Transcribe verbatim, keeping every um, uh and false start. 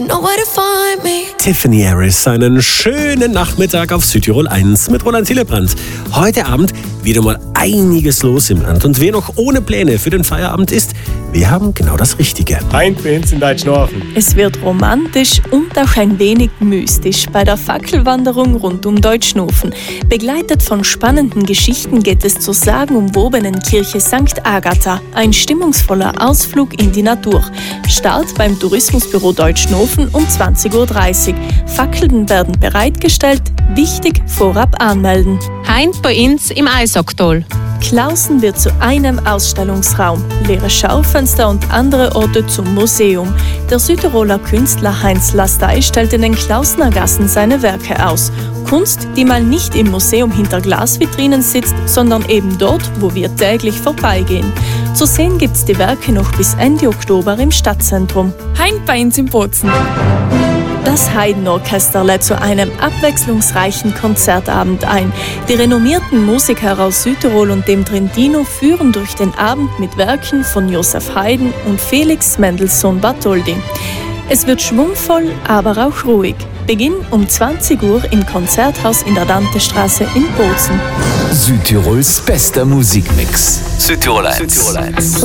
Nowhere to find me. Tiffany Harris, einen schönen Nachmittag auf Südtirol eins mit Roland Hillebrand. Heute Abend wieder mal einiges los im Land. Und wer noch ohne Pläne für den Feierabend ist, wir haben genau das Richtige. Heint bei uns in Deutschnorfen. Es wird romantisch und auch ein wenig mystisch bei der Fackelwanderung rund um Deutschnofen. Begleitet von spannenden Geschichten geht es zur sagenumwobenen Kirche Sankt Agatha. Ein stimmungsvoller Ausflug in die Natur. Start beim Tourismusbüro Deutschnofen um zwanzig Uhr dreißig. Fackeln werden bereitgestellt. Wichtig, vorab anmelden. Heint bei uns im Eisoktal. Klausen wird zu einem Ausstellungsraum, leere Schaufenster und andere Orte zum Museum. Der Südtiroler Künstler Heinz Lastey stellt in den Klausner Gassen seine Werke aus. Kunst, die mal nicht im Museum hinter Glasvitrinen sitzt, sondern eben dort, wo wir täglich vorbeigehen. Zu sehen gibt's die Werke noch bis Ende Oktober im Stadtzentrum. Heint bei uns in Bozen. Das Haydn-Orchester lädt zu einem abwechslungsreichen Konzertabend ein. Die renommierten Musiker aus Südtirol und dem Trentino führen durch den Abend mit Werken von Joseph Haydn und Felix Mendelssohn Bartholdy. Es wird schwungvoll, aber auch ruhig. Beginn um zwanzig Uhr im Konzerthaus in der Dantestraße in Bozen. Südtirols bester Musikmix. Südtirol eins.